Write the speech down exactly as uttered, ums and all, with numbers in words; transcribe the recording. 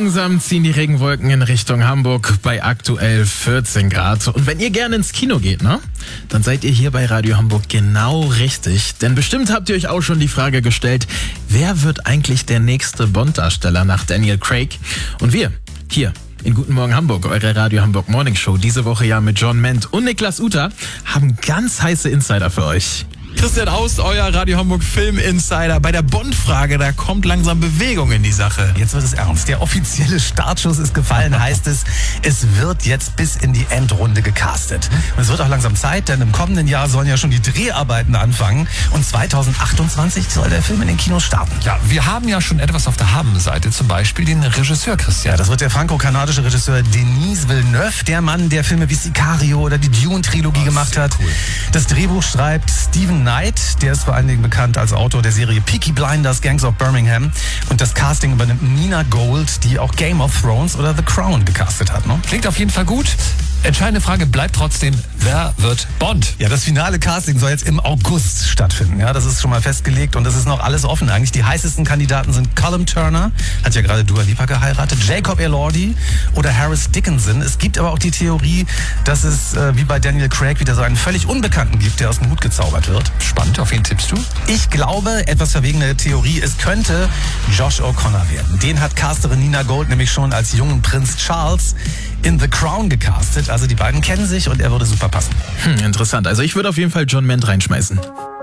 Langsam ziehen die Regenwolken in Richtung Hamburg bei aktuell vierzehn Grad. Und wenn ihr gerne ins Kino geht, ne, dann seid ihr hier bei Radio Hamburg genau richtig. Denn bestimmt habt ihr euch auch schon die Frage gestellt, wer wird eigentlich der nächste Bond-Darsteller nach Daniel Craig? Und wir, hier in Guten Morgen Hamburg, eure Radio Hamburg Morning Show, diese Woche ja mit John Ment und Niklas Uter, haben ganz heiße Insider für euch. Christian Aust, euer Radio Hamburg Film Insider. Bei der Bond-Frage, da kommt langsam Bewegung in die Sache. Jetzt wird es ernst. Der offizielle Startschuss ist gefallen, heißt es. Es wird jetzt bis in die Endrunde gecastet. Und es wird auch langsam Zeit, denn im kommenden Jahr sollen ja schon die Dreharbeiten anfangen. Und zweitausendachtundzwanzig soll der Film in den Kinos starten. Ja, wir haben ja schon etwas auf der Habenseite, zum Beispiel den Regisseur Christian. Ja, das wird der franco-kanadische Regisseur Denis Villeneuve, der Mann, der Filme wie Sicario oder die Dune-Trilogie oh, gemacht hat. Cool. Das Drehbuch schreibt Steven Knight, der ist vor allen Dingen bekannt als Autor der Serie Peaky Blinders, Gangs of Birmingham. Und das Casting übernimmt Nina Gold, die auch Game of Thrones oder The Crown gecastet hat. Ne? Klingt auf jeden Fall gut. Entscheidende Frage bleibt trotzdem, wer wird Bond? Ja, das finale Casting soll jetzt im August stattfinden. Ja, das ist schon mal festgelegt und das ist noch alles offen eigentlich. Die heißesten Kandidaten sind Callum Turner, hat ja gerade Dua Lipa geheiratet, Jacob Elordi oder Harris Dickinson. Es gibt aber auch die Theorie, dass es äh, wie bei Daniel Craig wieder so einen völlig Unbekannten gibt, der aus dem Hut gezaubert wird. Spannend, auf wen tippst du? Ich glaube, etwas verwegene Theorie, es könnte Josh O'Connor werden. Den hat Casterin Nina Gold nämlich schon als jungen Prinz Charles in The Crown gecastet. Also die beiden kennen sich und er würde super passen. Hm, interessant. Also ich würde auf jeden Fall John Ment reinschmeißen.